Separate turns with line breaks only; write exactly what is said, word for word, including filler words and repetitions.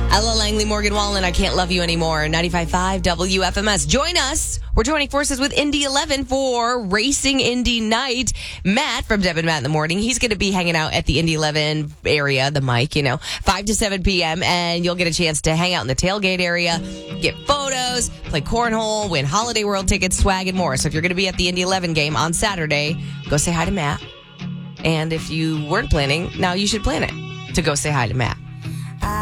Ella Langley, Morgan Wallen, I Can't Love You Anymore. ninety-five point five W F M S. Join us. We're joining forces with Indy eleven for Racing Indy Night. Matt from Deb and Matt in the Morning, he's going to be hanging out at the Indy eleven area, the mic, you know, five to seven p.m. And you'll get a chance to hang out in the tailgate area, get photos, play cornhole, win Holiday World tickets, swag, and more. So if you're going to be at the Indy eleven game on Saturday, go say hi to Matt. And if you weren't planning, now you should plan it to go say hi to Matt.